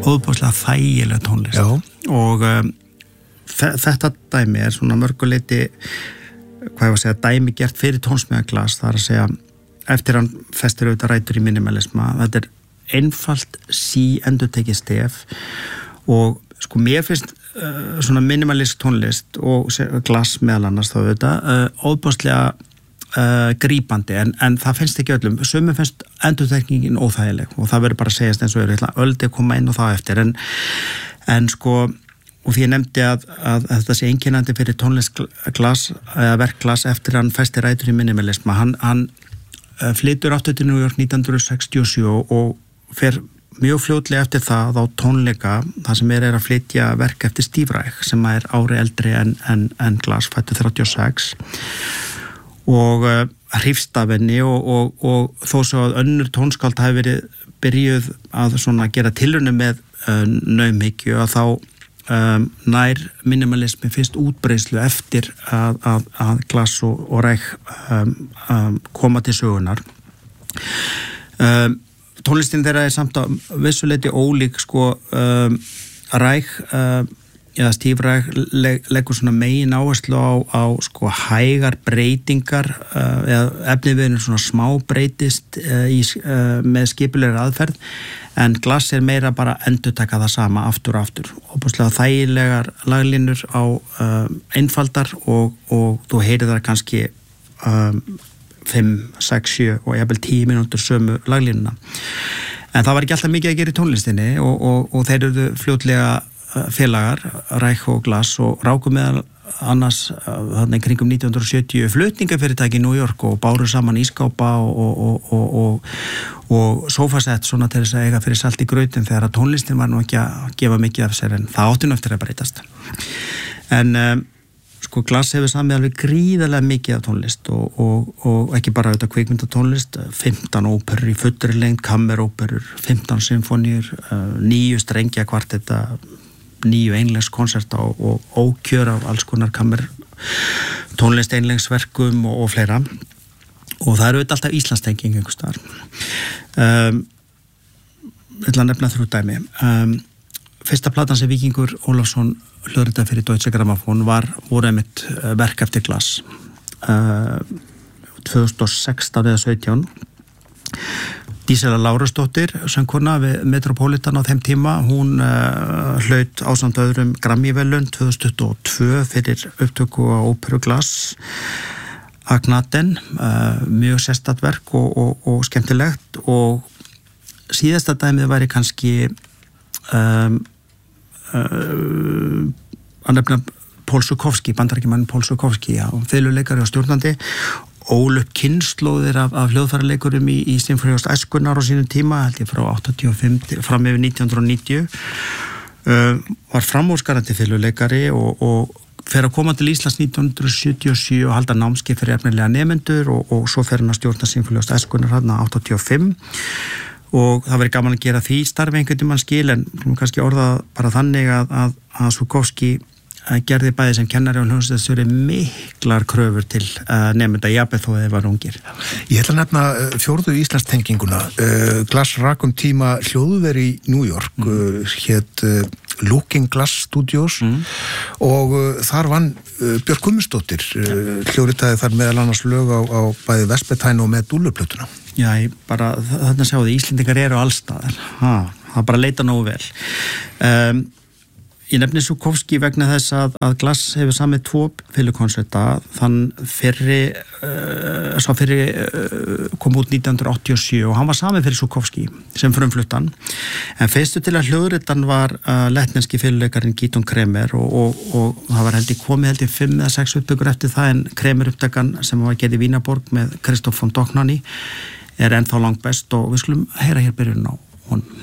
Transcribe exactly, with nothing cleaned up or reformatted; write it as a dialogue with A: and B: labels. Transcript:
A: óbúslega þægileg tónlist. Já. Og um, þetta dæmi er svona mörguleiti, hvað ég var að segja, dæmi gert fyrir tónsmíðar Glass, það er að segja, eftir hann festir auðvitað rætur í minimalisma, þetta er einfalt sí endurtekið stef og sko mér finnst uh, svona minimalist tónlist og Glass meðal annars þá auðvitað, uh, óbúslega uh, grípandi en, en það finnst ekki öllum, sumum finnst endurtekningin óþægileg og það verður bara að segjast eins og er, öldi að koma inn og það eftir en, en sko og því ég nefndi að, að, að þetta sé einkennandi fyrir tónlist Glass, eða verk Glass eftir hann festi rætur í minimalisma. Hann, hann flytur aftur til New York nítján hundruð sextíu og sjö og fer mjög fljótlega eftir það á tónleika, það sem er, er að flytja verk eftir Steve Reich sem er ári eldri en, en, en Glass, fættur þrjátíu og sex og uh, hrifst af henni og, og, og þó svo að önnur tónskáld hafi verið byrjuð að svona gera tilraunir með uh, naumhyggju að þá Um, nær minimalismi fyrst útbreiðslu eftir að, að, að Glass og, og Reich um, um, koma til sögunar um, tónlistin þeirra er samt að vissuleiti ólík sko um, Reich um, eða Steve Reich leg, leggur svona megin áherslu á, á sko hægar breytingar uh, eða efniviðinu svona smá breytist uh, í, uh, með skipulegri aðferð en Glass er meira bara endurtaka það sama aftur og aftur. Óbúslega þægilegar laglínur á um, einfaldar og, og þú heyrir það kannski um, fimm, sex, sjö og jafnvel tíu mínútur sömu laglínuna. En það var ekki alltaf mikið að gera í tónlistinni og, og, og þeir eru fljótlega félagar, Reich og Glass og ráku meðal annars þarna í kringum nítján hundruð sjötíu flutningafyrirtæki í New York og báru saman ískápa og, og, og, og, og sofasett svona til þess að eiga fyrir salt í grautin þegar að tónlistin var nú ekki að gefa mikið af sér en það átti nú eftir að breytast. En um, sko Glass hefur samið alveg gríðarlega mikið af tónlist og, og, og ekki bara auðvitað kvikmyndatónlist, fimmtán óperur í fullri lengd, kammeróperur, fimmtán symfóníur, uh, níu strengja kvartetta, nýju einlegskonserta og, og ókjör af alls konar kammer tónlist einlegsverkum og, og fleira og það eru auðvitað alltaf Íslandstenging einhvers staðar um, ég ætla að nefna þrjú dæmi um, fyrsta platan sem Víkingur Ólafsson hljóðritaði fyrir Deutsche Grammophon var voru einmitt verk eftir Glass uh, tvö þúsund og sextán eða sautján Dísela Lárusdóttir, söngkona við Metropolitan á þeim tíma, hún uh, hlaut ásamt öðrum Grammy-verðlaun tvö þúsund tuttugu og tvö fyrir upptöku á óperu Glass Akhenaten, uh, mjög sérstakt verk og, og, og skemmtilegt og síðasta dæmið væri kannski um, uh, að nefna Pól Žukovský, bandarækjumann Pól Žukovský, já, fiðluleikari og stjórnandi ól upp kynslóðir af, af hljóðfæraleikurum í, í Sinfóníu æskunnar á sínum tíma, held ég frá áttatíu og fimm fram yfir nítján hundruð níutíu uh, var framúrskarandi fiðluleikari og, og fer að koma til Íslands nítján hundruð sjötíu og sjö og halda námskeið fyrir efnilega nemendur og, og svo fer hann að stjórna Sinfóníu æskunnar hann áttatíu og fimm og það verið gaman að gera því starfi einhvern tímann skil en kannski orða bara þannig að, að, að Žukovský gerði bæði sem kennari og hljómsveitarstjóri miklar kröfur til uh, nemenda jafnvel þó þeir var ungir.
B: Ég ætla að nefna uh, fjórðu Íslandstenginguna. Uh, Glass rak um tíma hljóðveri í New York, mm. uh, hét uh, Looking Glass Studios mm. og uh, þar vann uh, Björk Gummistóttir uh, hljóðritaði þar meðal annars lög á, á bæði Vespertine og með dúlluplötuna.
A: Já, ég bara þarna sjáðu, Íslendingar eru allstaðar. Ha, það bara leita nógu vel. Um, Ég nefni Žukovský vegna þess að, að Glass hefur samið tvo fiðlukonserta þann fyrri, uh, sá fyrri uh, kom út nítján hundruð áttatíu og sjö og hann var samið fyrir Žukovský sem frumfluttan en fyrstu til að hljóðritan var uh, lettneski fiðluleikarinn Gidon Kremer og, og, og það var held ég komið held ég fimm eða sex uppbyggur eftir það en Kremer upptakan sem var gerð í Vínarborg með Christoph von Dohnanyi er ennþá langt best og við skulum heyra hér byrjun á honum.